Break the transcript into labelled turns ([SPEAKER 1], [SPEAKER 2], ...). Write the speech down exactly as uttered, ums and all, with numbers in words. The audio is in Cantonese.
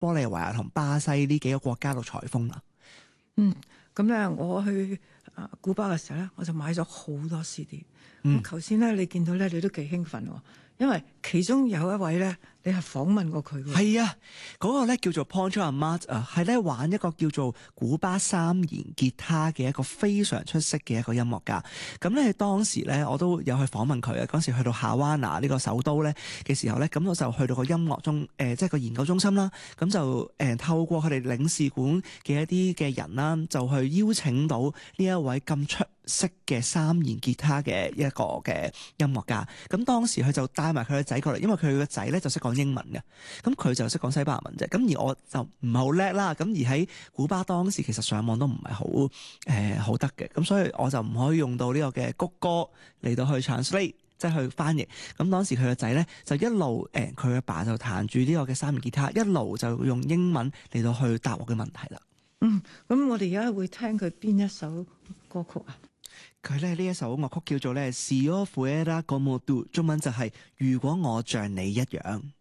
[SPEAKER 1] 玻利維亞同巴西呢幾個國家度採風啦。
[SPEAKER 2] 嗯，咁咧我去啊古巴嘅時候咧，我就買咗好多 C D。咁頭先咧你見到咧，你都幾興奮喎，因為其中有一位咧，你係訪問過佢嘅。
[SPEAKER 1] 係啊，嗰、嗰個咧叫做 Poncho Amat 啊，係咧玩一個叫做古巴三弦吉他嘅一個非常出色嘅一個音樂家。咁咧當時咧我都有去訪問佢啊。嗰時去到夏灣拿呢個首都咧嘅時候咧，咁我就去到個音樂中誒、呃，即係個研究中心啦。咁就誒、呃、透過佢哋領事館嘅一啲嘅人啦，就去邀請到呢一位咁出識嘅三弦吉他嘅一個嘅音樂家，咁當時佢就帶埋佢個仔過嚟，因為佢個仔咧就識講英文嘅，咁佢就識講西班牙文啫。咁而我就唔係好叻啦，咁而喺古巴當時其實上網都唔係好誒好得嘅，咁所以我就唔可以用到呢個嘅谷歌嚟到去 translate，即係去翻譯。咁當時佢個仔咧就一路誒，佢阿爸就彈住呢個嘅三弦吉他，一路就用英文嚟到去答我嘅問題啦。
[SPEAKER 2] 嗯，咁我哋而家會聽佢邊一首歌曲啊？
[SPEAKER 1] 佢咧呢一首樂曲叫做咧《Si yo fuera como tú》，中文就係、是、如果我像你一樣。